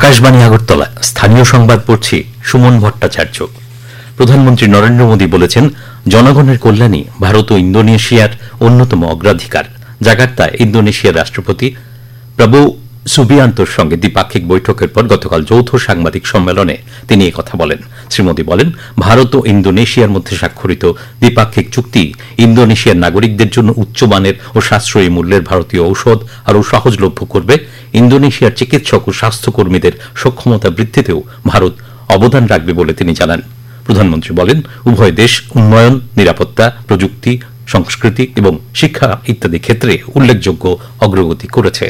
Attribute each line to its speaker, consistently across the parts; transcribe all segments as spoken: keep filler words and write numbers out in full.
Speaker 1: আকাশবাণী আগরতলা স্থানীয় সংবাদ পড়ছি সুমন ভট্টাচার্য। প্রধানমন্ত্রী নরেন্দ্র মোদী বলেছেন, জনগণের কল্যাণই ভারত ও ইন্দোনেশিয়ার অন্যতম অগ্রাধিকার। জাকার্তায় ইন্দোনেশিয়ার রাষ্ট্রপতি প্রাবোও সুবিয়ান্তোর সঙ্গে দ্বিপাক্ষিক বৈঠকের পর গতকাল যৌথ সাংবাদিক সম্মেলনে তিনি এই কথা বলেন। শ্রী মোদী বলেন, ভারত ও ইন্দোনেশিয়ার মধ্যে স্বাক্ষরিত দ্বিপাক্ষিক চুক্তি ইন্দোনেশিয়ার নাগরিকদের জন্য উচ্চমানের ও সাশ্রয়ী মূল্যের ভারতীয় ঔষধ আরও সহজলভ্য করবে। ইন্দোনেশিয়ার চিকিৎসক ও স্বাস্থ্যকর্মীদের সক্ষমতা বৃদ্ধিতেও ভারত অবদান রাখবে বলে তিনি জানান। প্রধানমন্ত্রী বলেন, উভয় দেশ উন্নয়ন, নিরাপত্তা, প্রযুক্তি, সংস্কৃতি এবং শিক্ষা ইত্যাদি ক্ষেত্রে উল্লেখযোগ্য অগ্রগতি করেছে।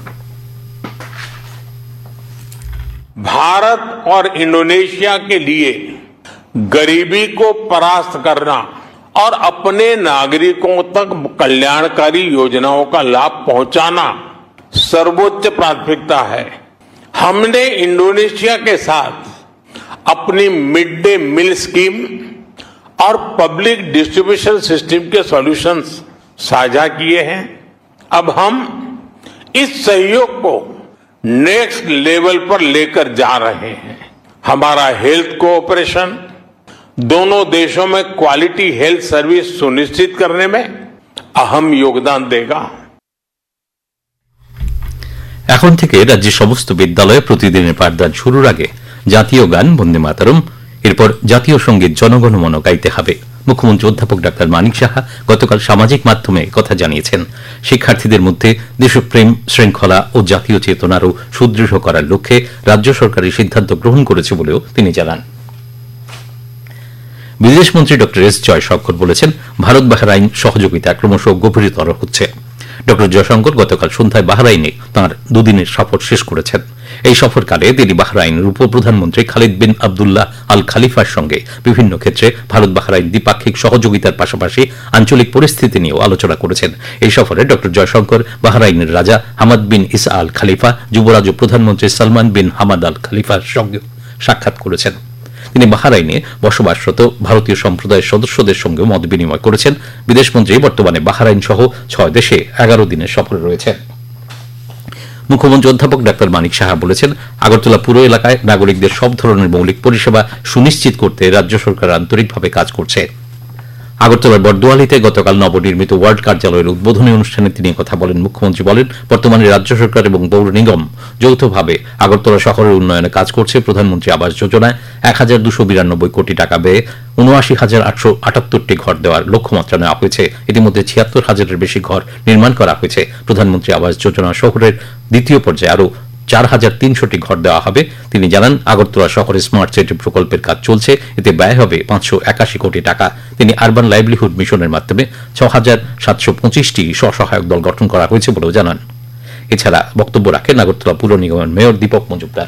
Speaker 2: भारत और इंडोनेशिया के लिए गरीबी को परास्त करना और अपने नागरिकों तक कल्याणकारी योजनाओं का लाभ पहुंचाना सर्वोच्च प्राथमिकता है। हमने इंडोनेशिया के साथ अपनी मिड डे मील स्कीम और पब्लिक डिस्ट्रीब्यूशन सिस्टम के सॉल्यूशंस साझा किए हैं। अब हम इस सहयोग को नेक्स्ट लेवल पर लेकर जा रहे हैं। हमारा हेल्थ कोऑपरेशन दोनों देशों में क्वालिटी हेल्थ सर्विस सुनिश्चित करने में अहम योगदान देगा।
Speaker 1: এখন থেকে রাজ্যের সমস্ত বিদ্যালয়ে প্রতিদিনের পাঠদান শুরুর আগে জাতীয় গান বন্দে মাতরম, এরপর জাতীয় সঙ্গীত জনগণমন গাইতে হবে। মুখ্যমন্ত্রী অধ্যাপক ডাক্তার মানিক সাহা গতকাল সামাজিক মাধ্যমে কথা জানিয়েছেন। শিক্ষার্থীদের মধ্যে দেশপ্রেম, শৃঙ্খলা ও জাতীয় চেতনারও সুদৃঢ় করার লক্ষ্যে রাজ্য সরকার এই সিদ্ধান্ত গ্রহণ করেছে বলেও তিনি জানান। বিদেশমন্ত্রী ড এস জয়শঙ্কর বলেছেন, ভারত বাহরাইন সহযোগিতা ক্রমশ গভীরতর হচ্ছে। ড জয়শঙ্কর গতকাল সন্ধ্যায় বাহরাইনে তাঁর দুদিনের সফর শেষ করেছেন। এই সফরকালে তিনি বাহরাইনের উপপ্রধানমন্ত্রী খালিদ বিন আবদুল্লাহ আল খালিফার সঙ্গে বিভিন্ন ক্ষেত্রে ভারত বাহরাইন দ্বিপাক্ষিক সহযোগিতার পাশাপাশি আঞ্চলিক পরিস্থিতি নিয়েও আলোচনা করেছেন। এই সফরে ড জয়শঙ্কর বাহরাইনের রাজা হামাদ বিন ইসা আল খালিফা, যুবরাজ ও প্রধানমন্ত্রী সালমান বিন হামাদ আল খালিফার সঙ্গে সাক্ষাৎ করেছেন। তিনি বাহরাইনে বসবাসরত ভারতীয় সম্প্রদায়ের সদস্যদের সঙ্গে মত বিনিময় করেছেন। বিদেশমন্ত্রী বর্তমানে বাহরাইন সহ ছয় দেশে এগারো দিনের সফরে রয়েছেন। মুখ্যমন্ত্রী অধ্যাপক ডাক্তার মানিক সাহা বলেছেন, আগরতলা পুর এলাকায় নাগরিকদের সব ধরনের মৌলিক পরিষেবা সুনিশ্চিত করতে রাজ্য সরকার আন্তরিকভাবে কাজ করছে। আগরতলার বর্দোয়ালিতে গতকাল নবনির্মিত ওয়ার্ড কার্যালয়ের উদ্বোধনী অনুষ্ঠানে তিনি কথা বলেন। মুখ্যমন্ত্রী বলেন, বর্তমানে রাজ্য সরকার এবং পৌর নিগম যৌথভাবে আগরতলা শহরের উন্নয়নে কাজ করছে। প্রধানমন্ত্রী আবাস যোজনায় এক হাজার দুশো বিরানব্বই কোটি টাকা ব্যয়ে উনআশি হাজার আটশো আটাত্তরটি ঘর দেওয়ার লক্ষ্যমাত্রা নেওয়া হয়েছে। ইতিমধ্যে ছিয়াত্তর হাজারের বেশি ঘর নির্মাণ করা হয়েছে। প্রধানমন্ত্রী আবাস যোজনা শহরের দ্বিতীয় পর্যায়ে আরও চার হাজার তিনশোটি ঘর দেওয়া হবে। তিনি জানান, আগরতলা শহরে স্মার্ট সিটি প্রকল্পের কাজ চলছে, এতে ব্যয় হবে পাঁচশো একাশি কোটি টাকা। তিনি আরবান লাইভলিহুড মিশনের মাধ্যমে ছ হাজার সাতশো পঁচিশটি স্বসহায়ক দল গঠন করা হয়েছে বলেও জানান। এছাড়া বক্তব্য রাখেন আগরতলা পুর নিগমের মেয়র দীপক মজুমদার।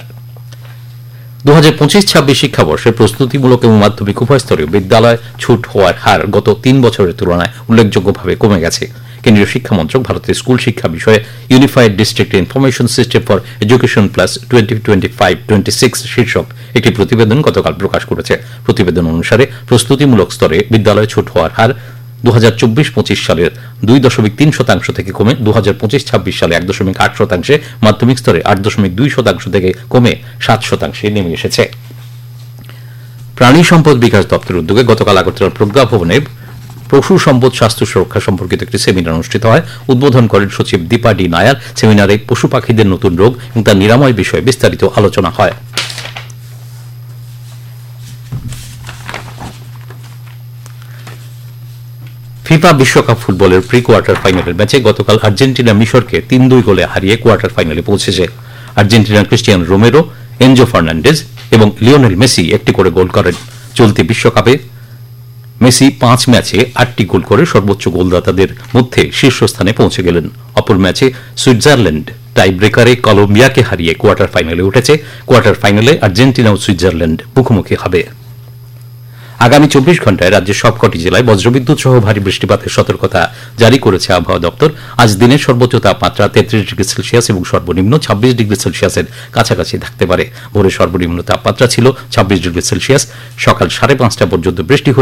Speaker 1: দু হাজার পঁচিশ ছাব্বিশ শিক্ষাবর্ষের প্রস্তুতিমূলক এবং মাধ্যমিক উভয় স্তরে বিদ্যালয় ছুট হওয়ার হার গত তিন বছরের তুলনায় উল্লেখযোগ্যভাবে কমে গেছে। কেন্দ্রীয় শিক্ষামন্ত্রক ভারতের স্কুল শিক্ষা বিষয়ে unified district information system for education plus twenty twenty five twenty six শীর্ষক একটি প্রতিবেদন গতকাল প্রকাশ করেছে। প্রতিবেদন অনুসারে প্রস্তুতিমূলক স্তরে বিদ্যালয় ছুট হওয়ার হার দু হাজার চব্বিশ পঁচিশ সালের দুই দশমিক তিন শতাংশ থেকে কমে দু হাজার পঁচিশ ছাব্বিশ সালে এক দশমিক আট শতাংশে, মাধ্যমিক স্তরে আট দশমিক দুই শতাংশ থেকে কমে সাত শতাংশে নেমে এসেছে। প্রাণী সম্পদ বিকাশ দপ্তরের উদ্যোগে গতকাল আগরতলার প্রজ্ঞা ভবনে পশু সম্পদ স্বাস্থ্য সুরক্ষা সম্পর্কিত একটি সেমিনার অনুষ্ঠিত হয়। উদ্বোধন করেন সচিব দীপা ডি নায়ার। সেমিনারে পশু পাখিদের নতুন রোগ এবং তার নিরাময় বিষয়ে বিস্তারিত আলোচনা হয়। ফিফা বিশ্বকাপ ফুটবলের প্রি কোয়ার্টার ফাইনালের ম্যাচে গতকাল আর্জেন্টিনা মিশরকে তিন দুই গোলে হারিয়ে কোয়ার্টার ফাইনালে পৌঁছেছে। আর্জেন্টিনার ক্রিস্টিয়ানো রোমেরো, এনজো ফার্নান্ডেজ এবং লিওনেল মেসি একটি করে গোল করেন। চলতি বিশ্বকাপে মেসি পাঁচ ম্যাচে আটটি গোল করে সর্বোচ্চ গোলদাতাদের মধ্যে শীর্ষস্থানে পৌঁছে গেলেন। অপর ম্যাচে সুইজারল্যান্ড টাই ব্রেকারে কলম্বিয়াকে হারিয়ে কোয়ার্টার ফাইনালে উঠেছে। কোয়ার্টার ফাইনালে আর্জেন্টিনা ও সুইজারল্যান্ড মুখোমুখি হবে। আগামী চব্বিশ ঘন্টায় রাজ্যের সবকটি জেলায় বজ্রবিদ্যুৎ সহ ভারী বৃষ্টিপাতের সতর্কতা জারি করেছে আবহাওয়া দপ্তর। আজ দিনের সর্বোচ্চ তাপমাত্রা তেত্রিশ ডিগ্রি সেলসিয়াস এবং সর্বনিম্ন ছাব্বিশ ডিগ্রি সেলসিয়াসের কাছাকাছি থাকতে পারে। ভোরে সর্বনিম্ন তাপমাত্রা ছিল ছাব্বিশ ডিগ্রি সেলসিয়াস। সকাল সাড়ে পাঁচটা পর্যন্ত বৃষ্টি